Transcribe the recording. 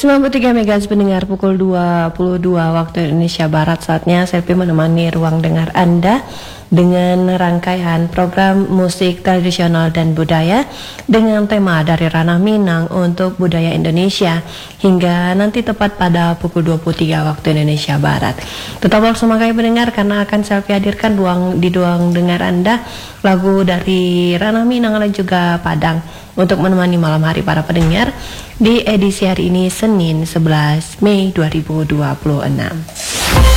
93 MHz pendengar, pukul 22 waktu Indonesia Barat. Saatnya Selvi menemani ruang dengar Anda dengan rangkaian program musik tradisional dan budaya dengan tema dari ranah Minang untuk budaya Indonesia hingga nanti tepat pada pukul 23 waktu Indonesia Barat. Tetap bersama kami pendengar karena akan Selvi hadirkan di ruang dengar Anda lagu dari ranah Minang dan juga Padang untuk menemani malam hari para pendengar di edisi hari ini Senin 11 Mei 2026.